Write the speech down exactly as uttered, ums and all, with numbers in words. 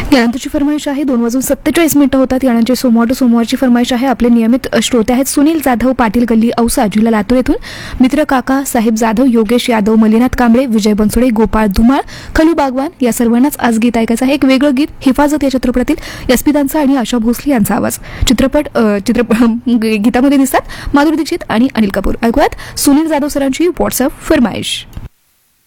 यानंतरची फरमाईश आहे दोन वाजून सत्तेचाळीस मिनिटं होतात. यानंतर सोमवार टू सोमवारची फरमाईश आहे. आपले नियमित श्रोते आहेत सुनील जाधव, पाटील गल्ली, औसा, जिल्हा लातूर येथून. मित्र काका, साहेब जाधव, योगेश यादव, मलिनाथ कांबळे, विजय बनसोडे, गोपाळ धुमाळ, खलू बागवान या सर्वांनाच आज गीत ऐकायचं आहे. एक वेगळं गीत हिफाजत या चित्रपटातील यस्मितांचा आणि आशा भोसले यांचा आवाज. चित्रपट चित्रपट गीतामध्ये दिसतात माधुरी दीक्षित आणि अनिल कपूर. ऐकूयात सुनील जाधव सरांची व्हॉट्सअप फरमाईश.